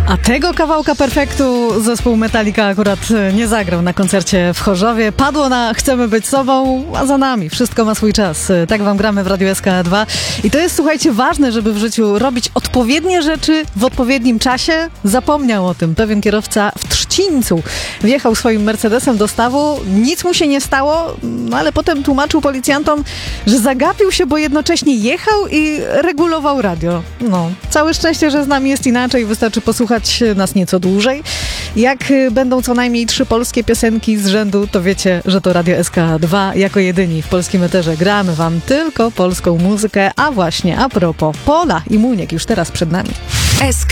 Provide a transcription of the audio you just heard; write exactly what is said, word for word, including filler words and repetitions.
A tego kawałka perfektu zespół Metallica akurat nie zagrał na koncercie w Chorzowie. Padło na Chcemy być sobą, a za nami. Wszystko ma swój czas. Tak wam gramy w Radiu S K dwa. I to jest, słuchajcie, ważne, żeby w życiu robić odpowiednie rzeczy w odpowiednim czasie. Zapomniał o tym pewien kierowca w Trzcińcu. Wjechał swoim Mercedesem do stawu, nic mu się nie stało, no ale potem tłumaczył policjantom, że zagapił się, bo jednocześnie jechał i regulował radio. No, całe szczęście, że z nami jest inaczej. Wystarczy posłuchać nas nieco dłużej. Jak będą co najmniej trzy polskie piosenki z rzędu, to wiecie, że to Radio S K dwa jako jedyni w polskim eterze gramy wam tylko polską muzykę. A właśnie, a propos, Pola i Muniek już teraz przed nami.